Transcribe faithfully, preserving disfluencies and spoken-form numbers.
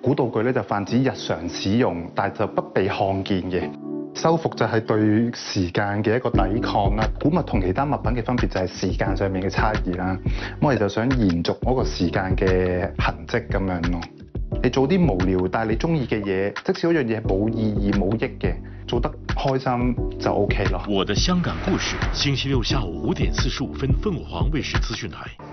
古道具咧就泛指日常使用，但係就不被看見嘅。修復就係對時間嘅一個抵抗啦。古物同其他物品嘅分別就係時間上面嘅差異啦。咁我哋就想延續嗰個時間嘅痕跡咁樣咯。你做啲無聊但係你中意嘅嘢，即使嗰樣嘢係冇意義冇益嘅，做得開心就 OK 咯。 我的香港故事，星期六下午五點四十五分，鳳凰衛視資訊台。